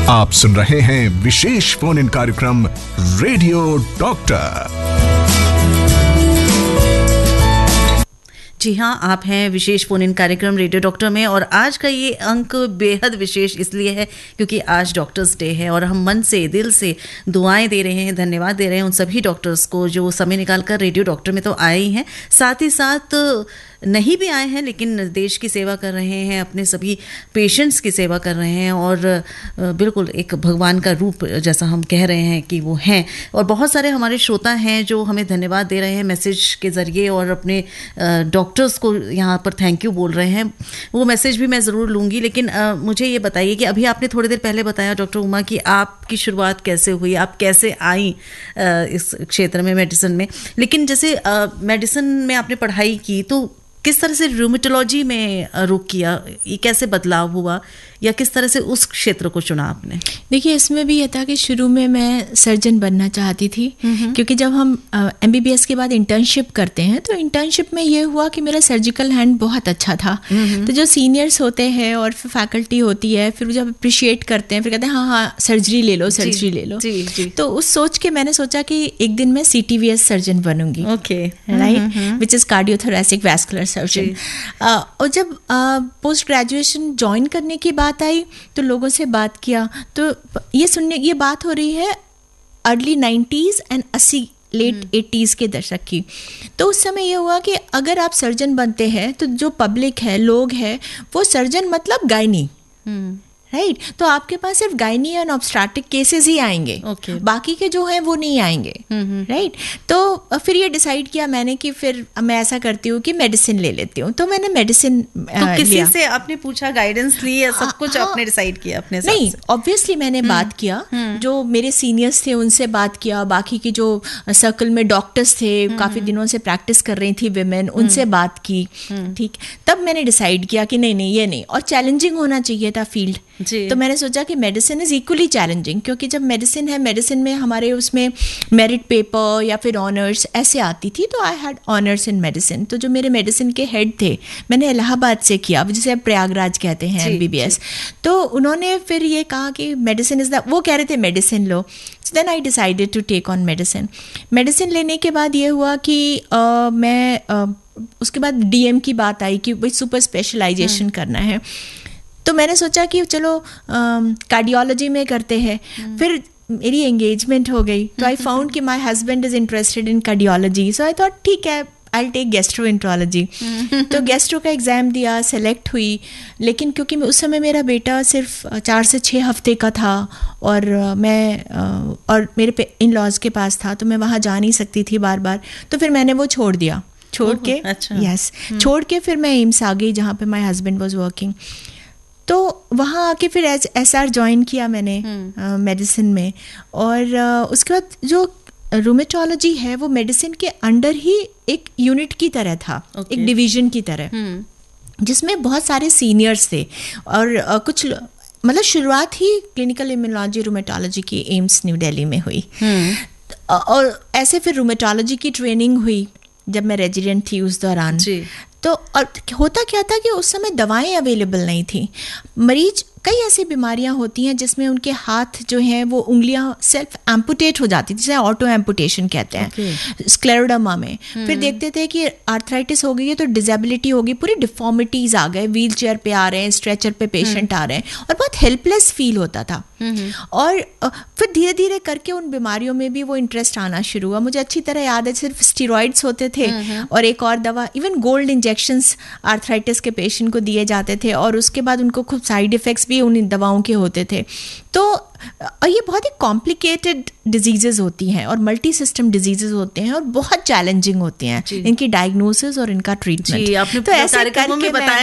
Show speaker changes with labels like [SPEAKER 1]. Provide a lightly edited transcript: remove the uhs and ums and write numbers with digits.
[SPEAKER 1] आप सुन रहे हैं विशेष फोन इन कार्यक्रम रेडियो डॉक्टर।
[SPEAKER 2] जी हाँ, आप हैं विशेष फोन इन कार्यक्रम रेडियो डॉक्टर में, और आज का ये अंक बेहद विशेष इसलिए है क्योंकि आज डॉक्टर्स डे है और हम मन से दिल से दुआएं दे रहे हैं, धन्यवाद दे रहे हैं उन सभी डॉक्टर्स को जो समय निकालकर रेडियो डॉक्टर में तो आए ही हैं, साथ ही साथ नहीं भी आए हैं लेकिन देश की सेवा कर रहे हैं, अपने सभी पेशेंट्स की सेवा कर रहे हैं और बिल्कुल एक भगवान का रूप जैसा हम कह रहे हैं कि वो हैं। और बहुत सारे हमारे श्रोता हैं जो हमें धन्यवाद दे रहे हैं मैसेज के ज़रिए और अपने डॉक्टर्स को यहाँ पर थैंक यू बोल रहे हैं। वो मैसेज भी मैं ज़रूर लूँगी, लेकिन मुझे ये बताइए कि अभी आपने थोड़ी देर पहले बताया डॉक्टर उमा कि आपकी शुरुआत कैसे हुई, आप कैसे आई इस क्षेत्र में मेडिसिन में, लेकिन जैसे मेडिसिन में आपने पढ़ाई की तो किस तरह से रूमेटोलॉजी में रुख किया, ये कैसे बदलाव हुआ या किस तरह से उस क्षेत्र को चुना आपने?
[SPEAKER 3] देखिए, इसमें भी ये था कि शुरू में मैं सर्जन बनना चाहती थी, क्योंकि जब हम MBBS के बाद इंटर्नशिप करते हैं तो इंटर्नशिप में ये हुआ कि मेरा सर्जिकल हैंड बहुत अच्छा था। तो जो सीनियर्स होते हैं और फिर फैकल्टी होती है, फिर जब अप्रिशिएट करते हैं, फिर कहते हैं हाँ हाँ सर्जरी ले लो, सर्जरी ले लो। जी। तो उस सोच के मैंने सोचा कि एक दिन मैं CTVS surgeon बनूंगी, right, which is cardiothoracic vascular surgeon. और जब पोस्ट ग्रेजुएशन ज्वाइन करने की बात आई तो लोगों से बात किया तो ये बात हो रही है early 90s and 80 late 80s के दशक की। तो उस समय ये हुआ कि अगर आप सर्जन बनते हैं तो जो पब्लिक है, लोग हैं, वो सर्जन मतलब गायनी, राइट, तो आपके पास सिर्फ गायनी एंड ऑब्स्ट्रेटिक केसेस ही आएंगे, बाकी के जो हैं वो नहीं आएंगे, राइट। तो फिर ये डिसाइड किया मैंने कि फिर मैं ऐसा करती हूँ कि मेडिसिन ले लेती हूँ, तो मैंने मेडिसिन
[SPEAKER 2] तो किसी से आपने पूछा, गाइडेंस ली या सब कुछ आपने डिसाइड किया अपने साथ? नहीं,
[SPEAKER 3] ऑब्वियसली मैंने बात किया, जो मेरे सीनियर्स थे उनसे बात किया, बाकी के जो सर्कल में डॉक्टर्स थे, काफ़ी दिनों से प्रैक्टिस कर रही थी विमेन, उनसे बात की, ठीक। तब मैंने डिसाइड किया कि नहीं ये नहीं, और चैलेंजिंग होना चाहिए था फील्ड। तो मैंने सोचा कि मेडिसिन इज़ इक्वली चैलेंजिंग, क्योंकि जब मेडिसिन है, मेडिसिन में हमारे उसमें मेरिट पेपर या फिर ऑनर्स ऐसे आती थी, तो I had honours in medicine. तो जो मेरे मेडिसिन के हेड थे, मैंने इलाहाबाद से किया, जिसे अब प्रयागराज कहते हैं, MBBS। तो उन्होंने फिर ये कहा कि मेडिसिन इज़ द, वो कह रहे थे medicine low. So then I decided to take on medicine. Medicine लेने के बाद ये हुआ कि मैं उसके बाद DM की बात आई कि भाई सुपर स्पेशलाइजेशन करना है, तो मैंने सोचा कि चलो कार्डियोलॉजी में करते हैं। फिर मेरी एंगेजमेंट हो गई, तो आई फाउंड कि my husband is interested in cardiology, so I thought ठीक है, आई टेक गैस्ट्रोएंटरोलॉजी। तो गैस्ट्रो का एग्ज़ाम दिया, सेलेक्ट हुई, लेकिन क्योंकि उस समय मेरा बेटा सिर्फ 4 से 6 हफ्ते का था और और मेरे इन लॉज के पास था, तो मैं वहाँ जा नहीं सकती थी बार बार, तो फिर मैंने वो छोड़ दिया। छोड़ के फिर मैं एम्स आ गई, जहाँ पे माय हस्बैंड वाज वर्किंग। तो वहाँ आके फिर SR ज्वाइन किया मैंने मेडिसिन में, और उसके बाद जो रूमेटोलॉजी है वो मेडिसिन के अंडर ही एक यूनिट की तरह था, एक डिवीजन की तरह, जिसमें बहुत सारे सीनियर्स थे और कुछ मतलब शुरुआत ही क्लिनिकल इम्यूनोलॉजी रूमेटोलॉजी की एम्स न्यू दिल्ली में हुई। और ऐसे फिर रूमेटोलॉजी की ट्रेनिंग हुई जब मैं रेजिडेंट थी उस दौरान। तो और होता क्या था कि उस समय दवाएं अवेलेबल नहीं थी। मरीज, कई ऐसी बीमारियां होती हैं जिसमें उनके हाथ जो हैं वो उंगलियां सेल्फ एम्पुटेट हो जाती, जिसे ऑटो एम्पुटेशन कहते हैं, स्क्लेरोडर्मा में। फिर देखते थे कि आर्थराइटिस हो गई है तो डिजेबिलिटी होगी, पूरी डिफॉर्मिटीज आ गए, व्हील चेयर पे आ रहे हैं, स्ट्रेचर पे पेशेंट आ रहे हैं, और बहुत हेल्पलेस फील होता था। और फिर धीरे धीरे करके उन बीमारियों में भी वो इंटरेस्ट आना शुरू हुआ। मुझे अच्छी तरह याद है, सिर्फ स्टीरॉइड्स होते थे और एक और दवा, इवन गोल्ड इंजेक्शंस आर्थराइटिस के पेशेंट को दिए जाते थे, और उसके बाद उनको खूब साइड इफ़ेक्ट्स भी उन दवाओं के होते थे। तो ये बहुत ही कॉम्प्लिकेटेड डिजीजेज होती हैं और मल्टी सिस्टम डिजीजेज होते हैं और बहुत चैलेंजिंग होते हैं इनकी डायग्नोसिस और इनका ट्रीटमेंट।
[SPEAKER 2] तो ऐसे करके बताया